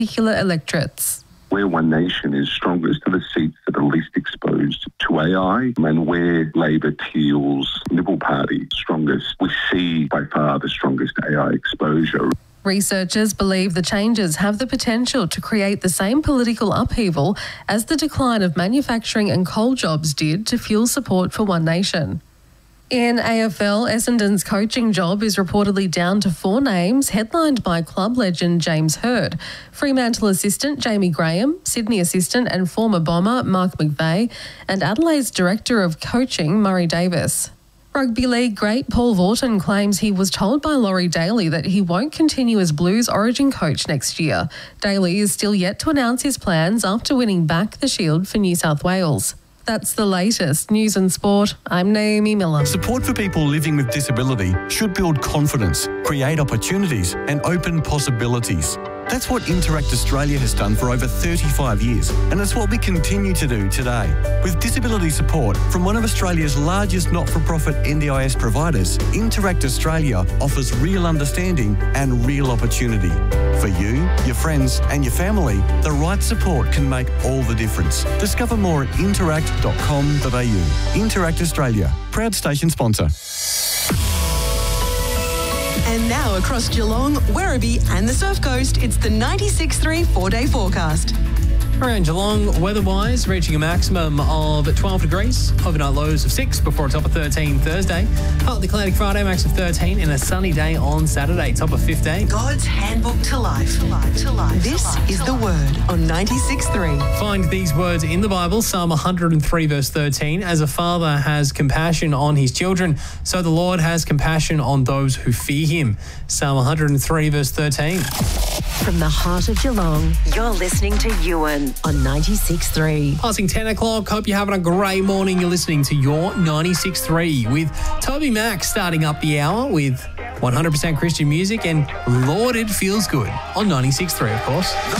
particular electorates. Where One Nation is strongest are the seats that are least exposed to AI, and where Labor, Teal's Liberal Party strongest, we see by far the strongest AI exposure. Researchers believe the changes have the potential to create the same political upheaval as the decline of manufacturing and coal jobs did to fuel support for One Nation. In AFL, Essendon's coaching job is reportedly down to 4 names, headlined by club legend James Hird, Fremantle assistant Jamie Graham, Sydney assistant and former Bomber Mark McVeigh, and Adelaide's director of coaching Murray Davis. Rugby league great Paul Vaughton claims he was told by Laurie Daly that he won't continue as Blues Origin coach next year. Daly is still yet to announce his plans after winning back the Shield for New South Wales. That's the latest news and sport. I'm Naomi Miller. Support for people living with disability should build confidence, create opportunities and open possibilities. That's what Interact Australia has done for over 35 years, and it's what we continue to do today. With disability support from one of Australia's largest not-for-profit NDIS providers, Interact Australia offers real understanding and real opportunity. For you, your friends and your family, the right support can make all the difference. Discover more at interact.com.au. Interact Australia, proud station sponsor. And now across Geelong, Werribee and the Surf Coast, it's the 96.3 4-day forecast. Around Geelong, weather-wise, reaching a maximum of 12 degrees, overnight lows of 6 before a top of 13 Thursday. Partly cloudy Friday, max of 13, and a sunny day on Saturday, top of 15. God's handbook to life. This is the Word on 96.3. Find these words in the Bible, Psalm 103 verse 13. As a father has compassion on his children, so the Lord has compassion on those who fear him. Psalm 103 verse 13. From the heart of Geelong, you're listening to Ewan on 96.3. Passing 10 o'clock. Hope you're having a great morning. You're listening to your 96.3 with Toby Mac starting up the hour with 100% Christian music, and Lord, it feels good on 96.3, of course.